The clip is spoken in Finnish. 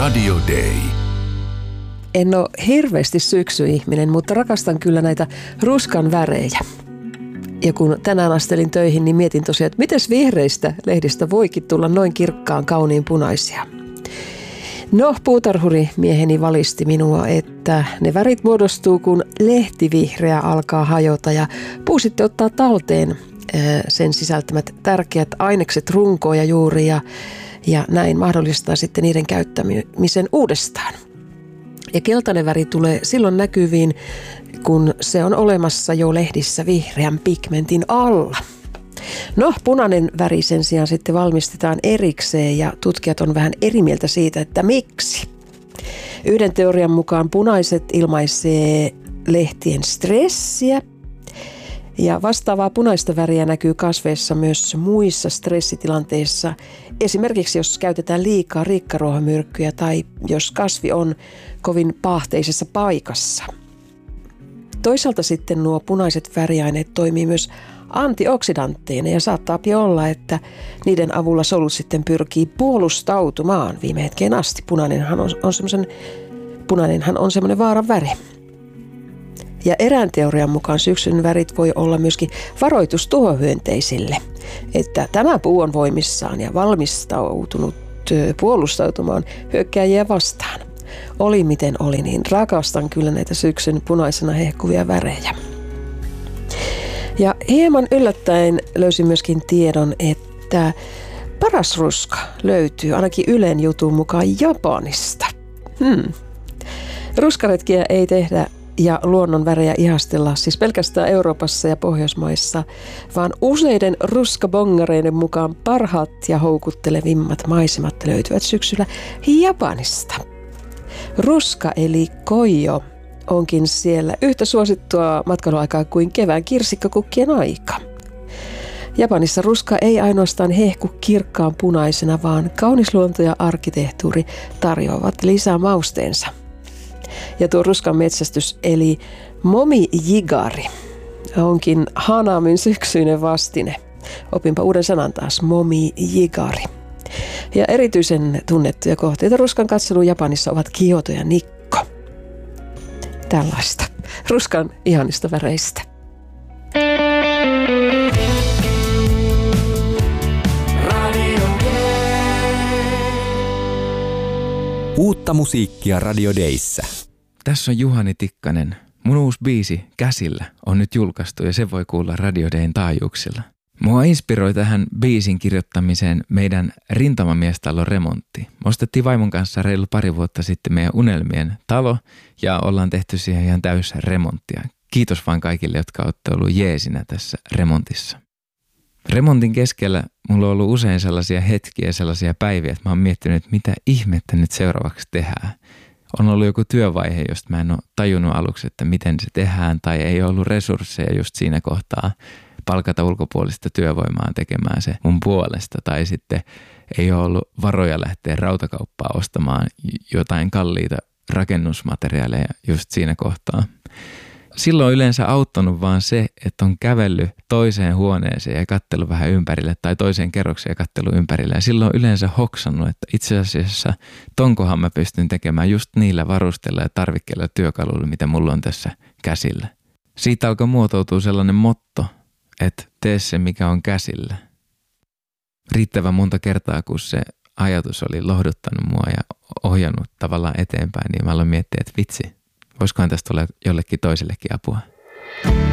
Radio Day. En ole hirveästi syksyihminen, mutta rakastan kyllä näitä ruskan värejä. Ja kun tänään astelin töihin, niin mietin tosiaan, että mites vihreistä lehdistä voikin tulla noin kirkkaan kauniin punaisia. No, puutarhuri mieheni valisti minua, että ne värit muodostuu, kun lehtivihreä alkaa hajota ja puu sitten ottaa talteen sen sisältämät tärkeät ainekset, runkoa ja juuria, ja näin mahdollistaa sitten niiden käyttämisen uudestaan. Ja keltainen väri tulee silloin näkyviin, kun se on olemassa jo lehdissä vihreän pigmentin alla. No, punainen väri sen sijaan sitten valmistetaan erikseen ja tutkijat on vähän eri mieltä siitä, että miksi. Yhden teorian mukaan punaiset ilmaisee lehtien stressiä ja vastaavaa punaista väriä näkyy kasveissa myös muissa stressitilanteissa. Esimerkiksi jos käytetään liikaa rikkaruohomyrkkyjä tai jos kasvi on kovin paahteisessa paikassa. Toisaalta sitten nuo punaiset väriaineet toimii myös antioksidantteina ja saattaa olla, että niiden avulla solut sitten pyrkii puolustautumaan viime hetkeen asti. Punainenhan on semmoinen vaaran väri. Ja erään teorian mukaan syksyn värit voi olla myöskin varoitus tuhohyönteisille, että tämä puu on voimissaan ja valmistautunut puolustautumaan hyökkääjiä vastaan. Oli miten oli, niin rakastan kyllä näitä syksyn punaisena hehkuvia värejä. Ja hieman yllättäen löysin myöskin tiedon, että paras ruska löytyy ainakin Ylen jutun mukaan Japanista. Ruskaretkiä ei tehdä ja luonnon värejä ihastella siis pelkästään Euroopassa ja Pohjoismaissa, vaan useiden ruskabongareiden mukaan parhaat ja houkuttelevimmat maisemat löytyvät syksyllä Japanista. Ruska eli koijo onkin siellä yhtä suosittua matkailuaikaa kuin kevään kirsikkakukkien aika. Japanissa ruska ei ainoastaan hehku kirkkaan punaisena, vaan kaunis luonto ja arkkitehtuuri tarjoavat lisää mausteensa. Ja tuo ruskan metsästys eli momi-jigari onkin hanamin syksyinen vastine. Opinpa uuden sanan taas, momi-jigari. Ja erityisen tunnettuja kohteita ruskan katseluun Japanissa ovat Kioto ja Nikko. Tällaista ruskan ihanista väreistä. Uutta musiikkia Radio Dayssä. Tässä on Juhani Tikkanen. Mun uusi biisi Käsillä on nyt julkaistu ja se voi kuulla Radio Dayn taajuuksilla. Mua inspiroi tähän biisin kirjoittamiseen meidän rintamamiestalon remontti. Me ostettiin vaimon kanssa reilu pari vuotta sitten meidän unelmien talo ja ollaan tehty siihen ihan täysin remonttia. Kiitos vaan kaikille, jotka olette ollut jeesinä tässä remontissa. Remontin keskellä mulla on ollut usein sellaisia hetkiä ja sellaisia päiviä, että mä oon miettinyt, että mitä ihmettä nyt seuraavaksi tehdään. On ollut joku työvaihe, josta mä en ole tajunnut aluksi, että miten se tehdään, tai ei ollut resursseja just siinä kohtaa palkata ulkopuolista työvoimaa tekemään se mun puolesta, tai sitten ei ole ollut varoja lähteä rautakauppaa ostamaan jotain kalliita rakennusmateriaaleja just siinä kohtaa. Silloin on yleensä auttanut vaan se, että on kävellyt toiseen huoneeseen ja katsellut vähän ympärille tai toiseen kerrokseen ja katsellut ympärille. Ja silloin on yleensä hoksannut, että itse asiassa tonkohan mä pystyn tekemään just niillä varusteilla ja tarvikkeilla ja työkaluilla, mitä mulla on tässä käsillä. Siitä alkoi muotoutua sellainen motto, että tee se mikä on käsillä. Riittävän monta kertaa, kun se ajatus oli lohduttanut mua ja ohjannut tavallaan eteenpäin, niin mä aloin miettiä, että vitsi, voisikohan tästä olla jollekin toisellekin apua.